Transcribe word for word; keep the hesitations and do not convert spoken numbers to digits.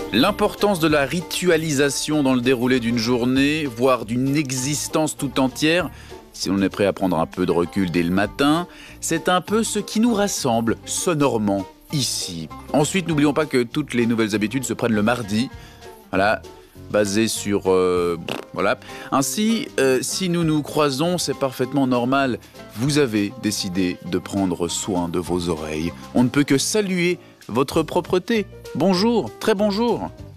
L'importance de la ritualisation dans le déroulé d'une journée, voire d'une existence tout entière, si on est prêt à prendre un peu de recul dès le matin, c'est un peu ce qui nous rassemble sonorement ici. Ensuite, n'oublions pas que toutes les nouvelles habitudes se prennent le mardi, voilà, basées sur... Euh, voilà. Ainsi, euh, si nous nous croisons, c'est parfaitement normal. Vous avez décidé de prendre soin de vos oreilles. On ne peut que saluer votre propreté. Bonjour, très bonjour.